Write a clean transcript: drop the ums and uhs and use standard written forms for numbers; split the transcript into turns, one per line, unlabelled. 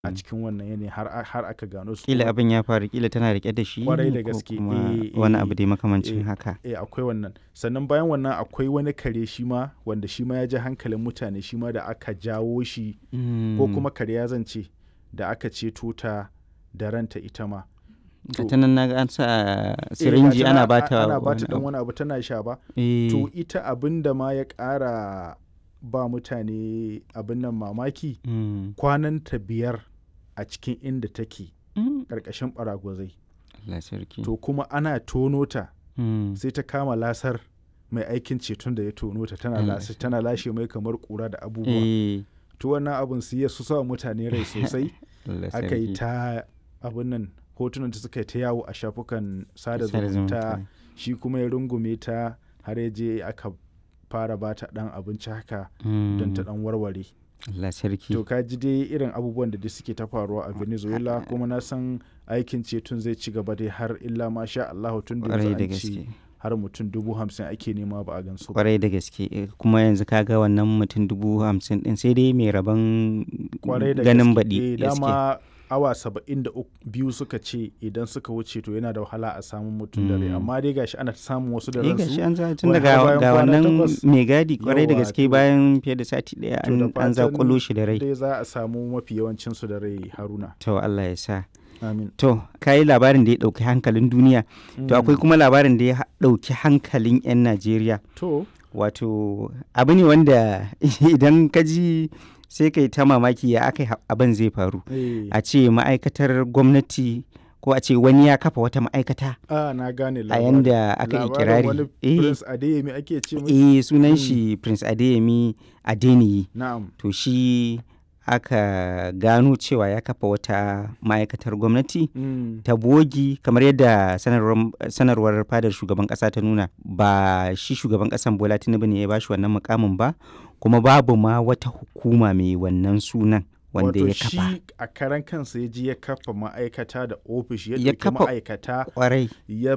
a cikin wannan yanayi har aka gano su.
Kila abin ya faru, kila tana rike da shi
Kwarai da
ko
gaske.
kuma wani abu dai makamancin haka.
Akwai wannan. Sannan bayan wannan akwai wani kare shi ma wanda shi ma ya ji hankalin mutane shi ma da aka jawo shi ko kuma kare ya zance da aka ceto ta da ranta ita ma.
Ta nan na ga an sa sirinji ana bata
dan wani abu tana sha ba. To ita abin da ma ya ƙara ba mutane abin nan mamaki kwananta 5 a cikin inda take ƙarƙashin ɓaragwazai. To kuma ana tono ta sai ta kama lasar mai aikin ceton da ya tono ta tana lashe mai kamar ƙura da abubuwa. To wannan abin su sa mutane rai sosai. Aka yi ta abin nan hotunan ta suka yi ta yawo a shafukan sada zumunta, shi kuma ya rungume ta har ya je aka fara ba ta ɗan abinci haka don ta ɗan warware.
Allah sarki.
To ka ji dai irin abubuwan da suke ta faruwa a Venezuela, kuma na san aikin ceton zai ci gaba dai har illa ma sha Allah, tun da yanzu an ce har mutum 50,000 ake nema ba a gansu.
Kwarai da gaske, kuma yanzu kaga wannan mutum 50,000 din sai dai mai rabon ganin baɗi.
Dama awa 72 suka ce idan suka wuce to yana da wahala a samun mutum da rai, amma dai gashi ana samun wasu da ransu.
Gashi an tun daga ga wannan mai gadi kwarai da gaske bayan fiye da sati daya an zakulo shi da rai.
Dai za a samu mafi yawancin su da rai, Haruna.
To Allah ya sa.
Amin.
To kai labarin da ya dauki hankalin duniya, to akwai kuma labarin da ya dauki hankalin 'yan Najeriya.
To
wato abu ne wanda idan ka ji sai kai ta mamaki ya aka abin zai faru. A ce ma'aikatar gwamnati ko a ce wani ya kafa wata ma'aikata
na gane
a yanda aka yi kirari.
Wani Prince Adeyemi ake ce mai?
Sunan shi Prince Adeyemi Adeniyi.
Na'am.
To shi aka gano cewa ya kafa wata ma'aikatar gwamnati ta bogi, kamar yadda sanarwar fadar shugaban kasa ta nuna. Ba shi shugaban kasan Bola Tinubu ne ya bashi wannan mukamin ba, kuma babu ma wata hukuma mai wannan sunan wanda ya kafa.
Wato shi a karan kansa ya ji ya kafa ma'aikata da ofishi, ya ɗauki ma'aikata
kwarai,
ya